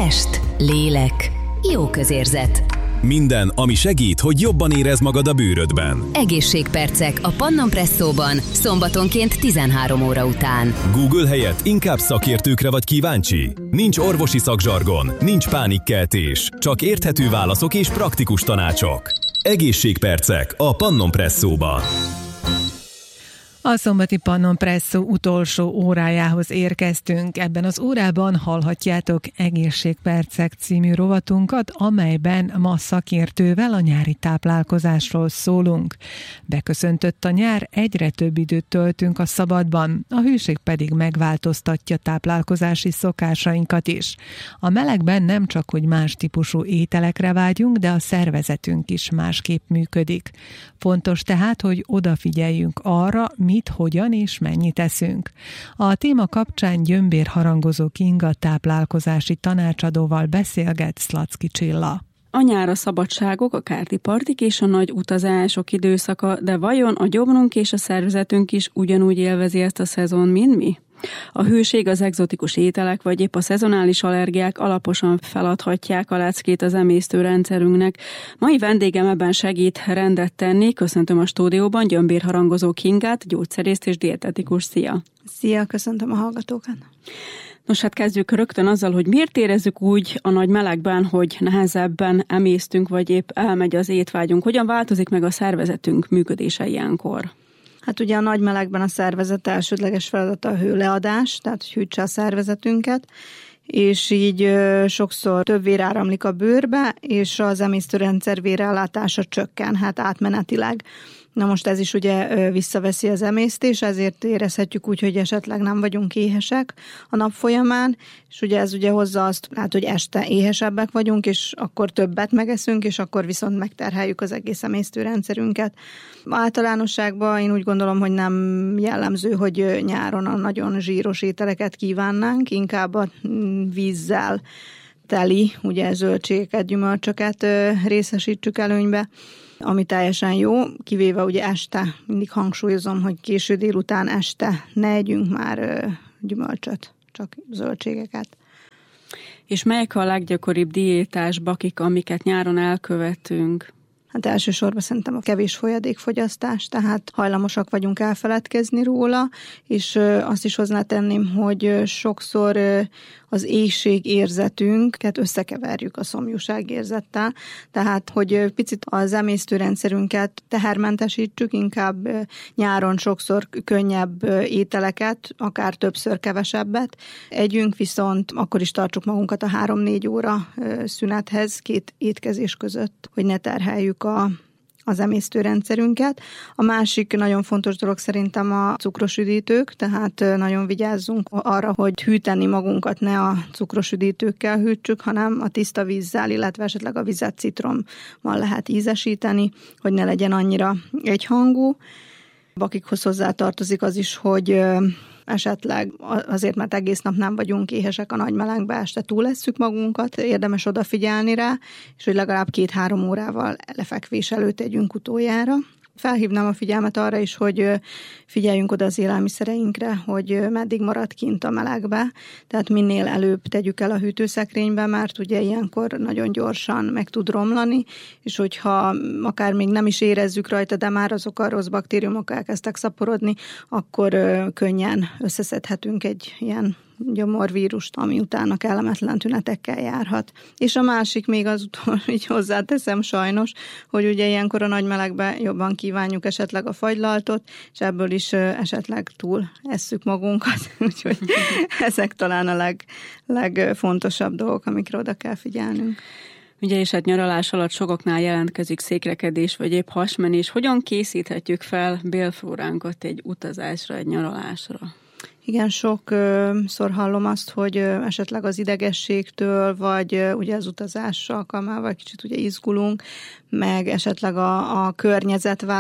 Test, lélek, jó közérzet. Minden, ami segít, hogy jobban érezd magad a bőrödben. Egészségpercek a Pannon Presszóban szombatonként 13 óra után. Google helyett inkább szakértőkre vagy kíváncsi? Nincs orvosi szakzsargon, nincs pánikkeltés, csak érthető válaszok és praktikus tanácsok. Egészségpercek a Pannon Presszóban. A szombati Pannon Presszó utolsó órájához érkeztünk. Ebben az órában hallhatjátok Egészségpercek című rovatunkat, amelyben ma szakértővel a nyári táplálkozásról szólunk. Beköszöntött a nyár, egyre több időt töltünk a szabadban, a hőség pedig megváltoztatja táplálkozási szokásainkat is. A melegben nem csak, hogy más típusú ételekre vágyunk, de a szervezetünk is másképp működik. Fontos tehát, hogy odafigyeljünk arra, mit, hogyan és mennyit eszünk. A téma kapcsán gyömbérharangozó Kinga táplálkozási tanácsadóval beszélget Szlacki Csilla. A nyár a szabadságok, a kárti partik és a nagy utazások időszaka, de vajon a gyomrunk és a szervezetünk is ugyanúgy élvezi ezt a szezon, mint mi? A hőség, az egzotikus ételek vagy épp a szezonális allergiák alaposan feladhatják a leckét az emésztőrendszerünknek. Mai vendégem ebben segít rendet tenni. Köszöntöm a stúdióban gyömbérharangozó Kingát, gyógyszerészt és dietetikus. Szia! Szia, köszöntöm a hallgatókat! Nos, hát kezdjük rögtön azzal, hogy miért érezzük úgy a nagy melegben, hogy nehezebben emésztünk, vagy épp elmegy az étvágyunk. Hogyan változik meg a szervezetünk működése ilyenkor? Hát ugye a nagy melegben a szervezet elsődleges feladata a hőleadás, tehát hogy hűtse a szervezetünket, és így sokszor több vér áramlik a bőrbe, és az emésztőrendszer vérellátása csökken, hát átmenetileg. Na most ez is ugye visszaveszi az emésztés, ezért érezhetjük úgy, hogy esetleg nem vagyunk éhesek a nap folyamán, és ugye ez ugye hozza azt, hát, hogy este éhesebbek vagyunk, és akkor többet megeszünk, és akkor viszont megterheljük az egész emésztőrendszerünket. Általánosságban én úgy gondolom, hogy nem jellemző, hogy nyáron a nagyon zsíros ételeket kívánnánk, inkább a vízzel teli, ugye zöldségeket, gyümölcsöket részesítsük előnybe, ami teljesen jó, kivéve ugye este, mindig hangsúlyozom, hogy késő délután este ne együnk már gyümölcsöt, csak zöldségeket. És melyek a leggyakoribb diétás bakik, amiket nyáron elkövetünk? Hát elsősorban szerintem a kevés folyadékfogyasztás, tehát hajlamosak vagyunk elfeledkezni róla, és azt is hozzátenném, hogy sokszor az éhség érzetünket összekeverjük a szomjúság érzettel, tehát hogy picit az emésztőrendszerünket tehermentesítsük, inkább nyáron sokszor könnyebb ételeket, akár többször kevesebbet együnk, viszont akkor is tartsuk magunkat a 3-4 óra szünethez 2 étkezés között, hogy ne terheljük az emésztőrendszerünket. A másik nagyon fontos dolog szerintem a cukros üdítők, tehát nagyon vigyázzunk arra, hogy hűteni magunkat ne a cukros üdítőkkel hűtsük, hanem a tiszta vízzel, illetve esetleg a vizet citrommal lehet ízesíteni, hogy ne legyen annyira egyhangú. Bakikhoz hozzátartozik az is, hogy esetleg azért, mert egész nap nem vagyunk éhesek a nagy melegbe, este túlesszük magunkat, érdemes odafigyelni rá, és hogy legalább 2-3 órával lefekvés előtt tegyünk utoljára. Felhívnám a figyelmet arra is, hogy figyeljünk oda az élelmiszereinkre, hogy meddig marad kint a melegbe, tehát minél előbb tegyük el a hűtőszekrénybe, mert ugye ilyenkor nagyon gyorsan meg tud romlani, és hogyha akár még nem is érezzük rajta, de már azok a rossz baktériumok elkezdtek szaporodni, akkor könnyen összeszedhetünk egy ilyen gyomorvírust, ami utána kellemetlen tünetekkel járhat. És a másik még azután így hozzáteszem sajnos, hogy ugye ilyenkor a nagy melegben jobban kívánjuk esetleg a fagylaltot, és ebből is esetleg túl esszük magunkat, úgyhogy ezek talán a legfontosabb dolgok, amikre oda kell figyelnünk. Ugye, és hát nyaralás alatt sokaknál jelentkezik székrekedés, vagy épp hasmenés. Hogyan készíthetjük fel bélflóránkat egy utazásra, egy nyaralásra? Igen, sokszor hallom azt, hogy esetleg az idegességtől, vagy ugye az utazás alkalmával kicsit ugye izgulunk, meg esetleg a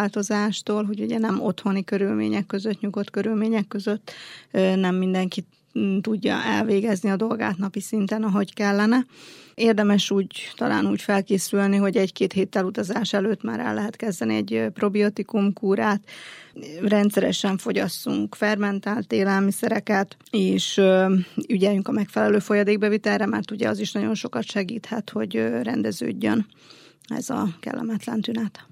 környezetváltozástól, hogy ugye nem otthoni körülmények között, nyugodt körülmények között nem mindenki tudja elvégezni a dolgát napi szinten, ahogy kellene. Érdemes talán úgy felkészülni, hogy 1-2 héttel utazás előtt már el lehet kezdeni egy probiotikum kúrát, rendszeresen fogyasszunk fermentált élelmiszereket, és ügyeljünk a megfelelő folyadékbevitelre, mert ugye az is nagyon sokat segíthet, hogy rendeződjön ez a kellemetlen tünet.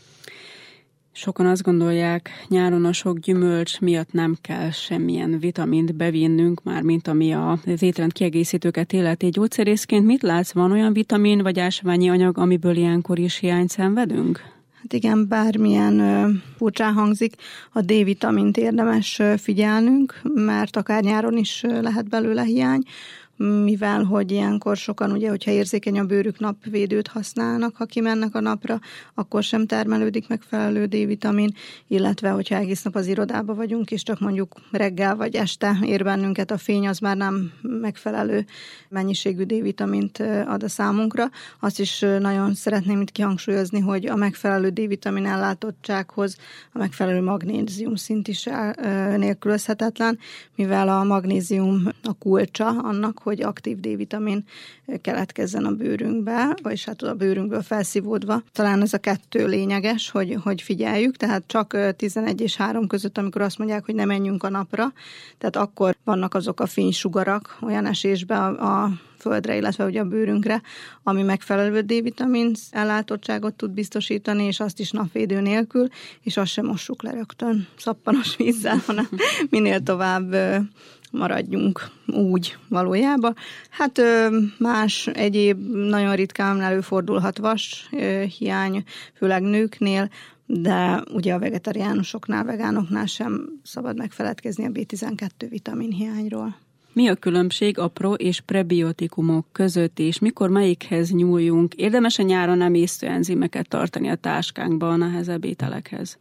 Sokan azt gondolják, nyáron a sok gyümölcs miatt nem kell semmilyen vitamint bevinnünk, már mint ami az étrend kiegészítőket illeti. Gyógyszerészként mit látsz, van olyan vitamin vagy ásványi anyag, amiből ilyenkor is hiányt szenvedünk? Hát igen, bármilyen furcsán hangzik, a D-vitamint érdemes figyelnünk, mert akár nyáron is lehet belőle hiány, mivel hogy ilyenkor sokan, ugye, hogyha érzékeny a bőrük, napvédőt használnak, ha kimennek a napra, akkor sem termelődik megfelelő D-vitamin, illetve hogyha egész nap az irodába vagyunk, és csak mondjuk reggel vagy este ér bennünket a fény, az már nem megfelelő mennyiségű D-vitamint ad a számunkra. Azt is nagyon szeretném itt kihangsúlyozni, hogy a megfelelő D-vitamin ellátottsághoz a megfelelő magnézium szint is nélkülözhetetlen, mivel a magnézium a kulcsa annak, hogy aktív D-vitamin keletkezzen a bőrünkbe, vagyis hát a bőrünkből felszívódva. Talán ez a 2 lényeges, hogy figyeljük, tehát csak 11 és 3 között, amikor azt mondják, hogy ne menjünk a napra, tehát akkor vannak azok a fénysugarak olyan esésbe a földre, illetve ugye a bőrünkre, ami megfelelő D-vitamin ellátottságot tud biztosítani, és azt is napvédő nélkül, és azt sem mossuk le rögtön szappanos vízzel, hanem minél tovább maradjunk úgy valójában. Hát más egyéb nagyon ritkán előfordulhat vas hiány, főleg nőknél, de ugye a vegetariánusoknál, vegánoknál sem szabad megfeledkezni a B12 vitamin hiányról. Mi a különbség a pro- és prebiotikumok között, és mikor melyikhez nyúljunk? Érdemes a nyáron emésztőenzimeket tartani a táskánkban a nehezebb ételekhez?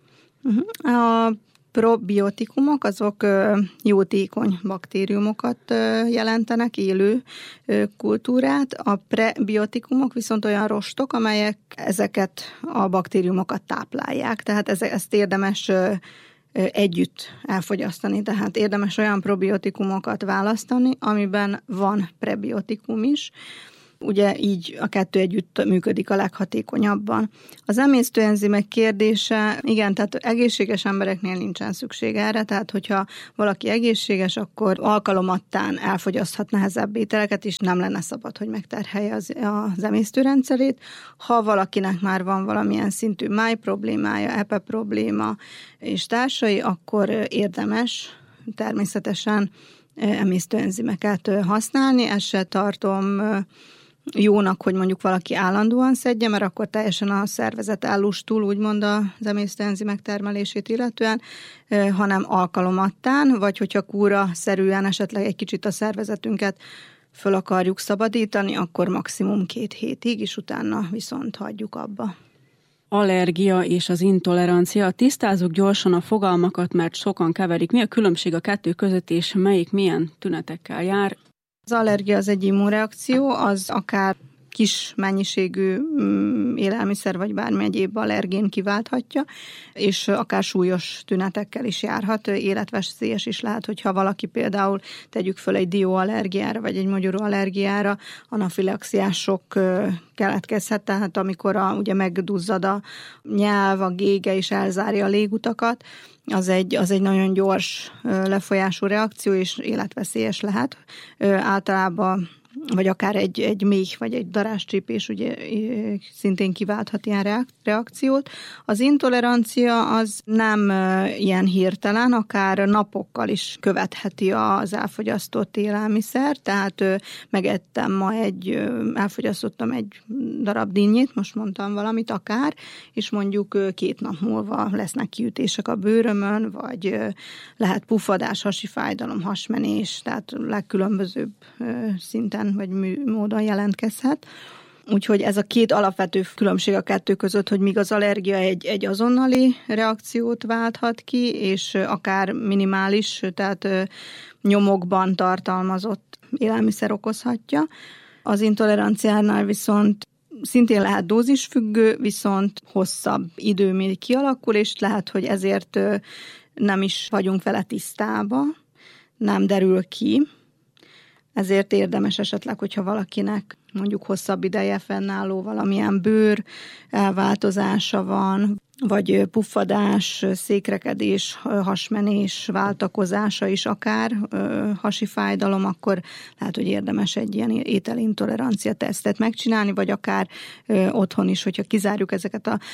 A probiotikumok azok jótékony baktériumokat jelentenek, élő kultúrát. A prebiotikumok viszont olyan rostok, amelyek ezeket a baktériumokat táplálják. Tehát ezt érdemes együtt elfogyasztani. Tehát érdemes olyan probiotikumokat választani, amiben van prebiotikum is. Ugye így a 2 együtt működik a leghatékonyabban. Az emésztőenzimek kérdése, igen, tehát egészséges embereknél nincsen szükség erre, tehát hogyha valaki egészséges, akkor alkalomattán elfogyaszthat nehezebb ételeket, és nem lenne szabad, hogy megterhelje az emésztőrendszerét. Ha valakinek már van valamilyen szintű máj problémája, epe probléma és társai, akkor érdemes természetesen emésztőenzimeket használni. Ezt se tartom jónak, hogy mondjuk valaki állandóan szedje, mert akkor teljesen a szervezet ellustul, úgymond az emésztőenzimek termelését illetően, hanem alkalomattán, vagy hogyha kúra-szerűen esetleg egy kicsit a szervezetünket föl akarjuk szabadítani, akkor maximum 2 hétig, és utána viszont hagyjuk abba. Allergia és az intolerancia. Tisztázzuk gyorsan a fogalmakat, mert sokan keverik. Mi a különbség a 2 között, és melyik milyen tünetekkel jár? Az allergia az egy immunreakció, az akár kis mennyiségű élelmiszer vagy bármi egyéb allergén kiválthatja, és akár súlyos tünetekkel is járhat, életveszélyes is lehet, hogyha valaki például tegyük föl egy dióallergiára vagy egy mogyoróallergiára, anafilaxiás sok keletkezhet, tehát amikor ugye megduzzad a nyelv, a gége és elzárja a légutakat, az egy nagyon gyors lefolyású reakció, és életveszélyes lehet. Általában vagy akár egy méh, vagy egy darázscsípés ugye szintén kiválthat ilyen reakciót. Az intolerancia az nem ilyen hirtelen, akár napokkal is követheti az elfogyasztott élelmiszer, tehát megettem ma elfogyasztottam egy darab dinnyét, most mondtam valamit akár, és mondjuk 2 nap múlva lesznek kiütések a bőrömön, vagy lehet puffadás, hasi fájdalom, hasmenés, tehát legkülönbözőbb szinten vagy módon jelentkezhet. Úgyhogy ez a 2 alapvető különbség a 2 között, hogy míg az allergia egy azonnali reakciót válthat ki, és akár minimális, tehát nyomokban tartalmazott élelmiszer okozhatja. Az intoleranciánál viszont szintén lehet dózisfüggő, viszont hosszabb idő még kialakul, és lehet, hogy ezért nem is vagyunk vele tisztába. nem derül ki, ezért érdemes esetleg, hogyha valakinek mondjuk hosszabb ideje fennálló valamilyen bőr elváltozása van, vagy puffadás, székrekedés, hasmenés, váltakozása is akár, hasi fájdalom, akkor lehet, hogy érdemes egy ilyen ételintolerancia tesztet megcsinálni, vagy akár otthon is, hogyha kizárjuk ezeket a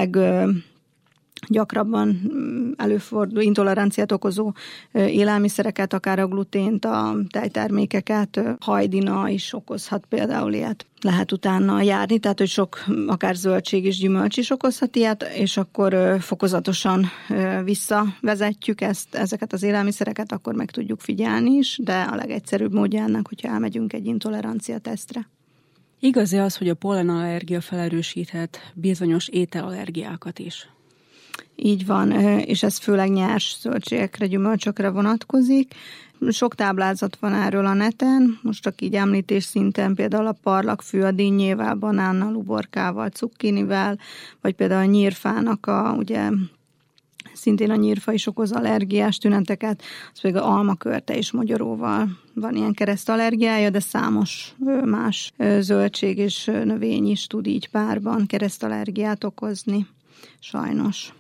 gyakrabban előforduló intoleranciát okozó élelmiszereket, akár a glutént, a tejtermékeket, hajdina is okozhat például ilyet. Lehet utána járni, tehát hogy sok akár zöldség és gyümölcs is okozhat ilyet, és akkor fokozatosan visszavezetjük ezeket az élelmiszereket, akkor meg tudjuk figyelni is, de a legegyszerűbb módja ennek, hogyha elmegyünk egy intolerancia tesztre. Igaz-e az, hogy a pollenallergia felerősíthet bizonyos ételallergiákat is? Így van, és ez főleg nyers zöldségekre, gyümölcsökre vonatkozik. Sok táblázat van erről a neten, most csak így említés szinten például a parlagfű a dinnyével, banánnal, uborkával, cukkinivel, vagy például a nyírfának ugye szintén a nyírfa is okoz allergiás tüneteket, az pedig a almakörte és mogyoróval van ilyen keresztallergiája, de számos más zöldség és növény is tud így párban keresztallergiát okozni, sajnos.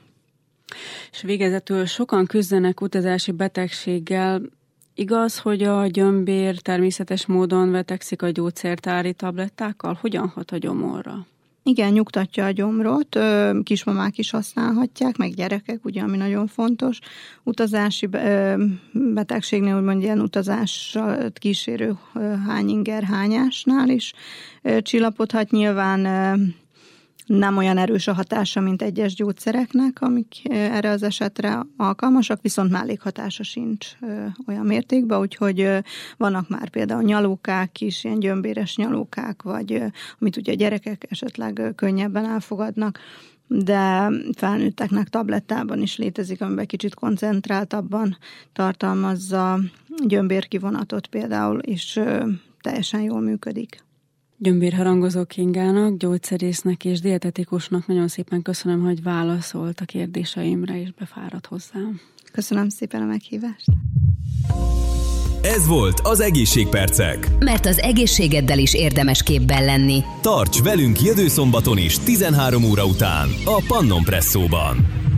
És végezetül sokan küzdenek utazási betegséggel. Igaz, hogy a gyömbér természetes módon vetekszik a gyógyszertári tablettákkal? Hogyan hat a gyomorra? Igen, nyugtatja a gyomrot, kismamák is használhatják, meg gyerekek, ugye, ami nagyon fontos. Utazási betegségnél, úgymond ilyen utazással kísérő hányinger hányásnál is csillapodhat. Nyilván nem olyan erős a hatása, mint egyes gyógyszereknek, amik erre az esetre alkalmasak, viszont mellékhatása sincs olyan mértékben, úgyhogy vannak már például nyalókák is, ilyen gyömbéres nyalókák, vagy amit ugye a gyerekek esetleg könnyebben elfogadnak, de felnőtteknek tablettában is létezik, amiben kicsit koncentráltabban tartalmazza gyömbérkivonatot például, és teljesen jól működik. Gyömbérharangozó Kingának, gyógyszerésznek és dietetikusnak nagyon szépen köszönöm, hogy válaszolt a kérdéseimre és befáradt hozzám. Köszönöm szépen a meghívást. Ez volt az Egészségpercek. Mert az egészségeddel is érdemes képben lenni. Tarts velünk jövő szombaton is 13 óra után a Pannon Presszóban.